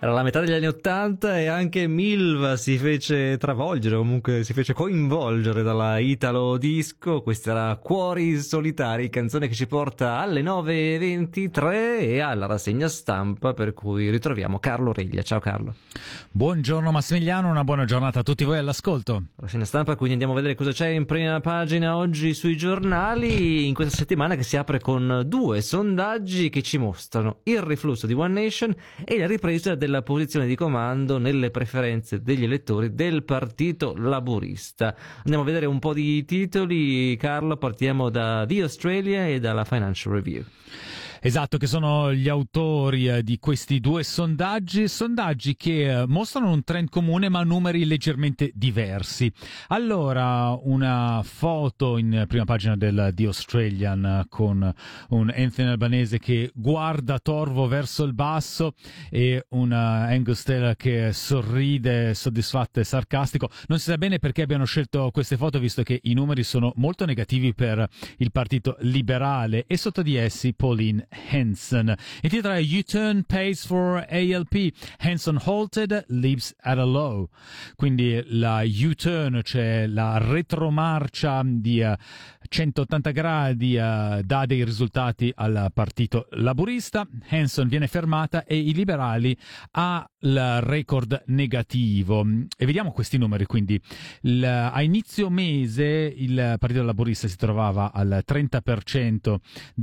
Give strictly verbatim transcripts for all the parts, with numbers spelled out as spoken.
Era la metà degli anni ottanta e anche Milva si fece travolgere, comunque si fece coinvolgere dalla Italo Disco. Questa era Cuori Solitari, canzone che ci porta alle nove e ventitré e alla rassegna stampa, per cui ritroviamo Carlo Reglia. Ciao Carlo. Buongiorno Massimiliano, una buona giornata a tutti voi all'ascolto. Rassegna stampa, quindi andiamo a vedere cosa c'è in prima pagina oggi sui giornali, in questa settimana che si apre con due sondaggi che ci mostrano il riflusso di One Nation e la ripresa della posizione di comando nelle preferenze degli elettori del Partito Laburista. Andiamo a vedere un po' di titoli, Carlo, partiamo da The Australia e dalla Financial Review. Esatto, che sono gli autori di questi due sondaggi, sondaggi che mostrano un trend comune ma numeri leggermente diversi. Allora, una foto in prima pagina del The Australian con un Anthony Albanese che guarda torvo verso il basso e una Angus Taylor che sorride soddisfatto e sarcastico. Non si sa bene perché abbiano scelto queste foto, visto che i numeri sono molto negativi per il Partito Liberale e sotto di essi Pauline Hanson. Il titolo è U-turn pays for A L P. Hanson halted, leaves at a low. Quindi la U-turn, cioè la retromarcia di uh, centottanta gradi, uh, dà dei risultati al Partito Laburista. Hanson viene fermata e i liberali ha il record negativo. E vediamo questi numeri, quindi il, a inizio mese il Partito Laburista si trovava al trenta per cento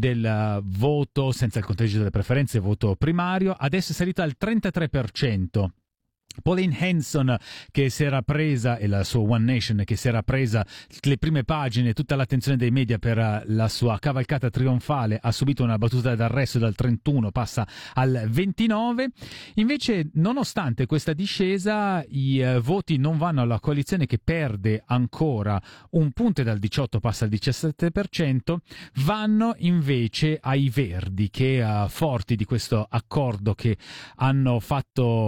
del voto senza il conteggio delle preferenze, voto primario, adesso è salito al trentatré per cento. Pauline Hanson che si era presa, e la sua One Nation che si era presa le prime pagine, tutta l'attenzione dei media per la sua cavalcata trionfale, ha subito una battuta d'arresto, dal trentuno passa al ventinove. Invece, nonostante questa discesa, i eh, voti non vanno alla coalizione, che perde ancora un punto e dal diciotto passa al diciassette per cento, vanno invece ai Verdi che, eh, forti di questo accordo che hanno fatto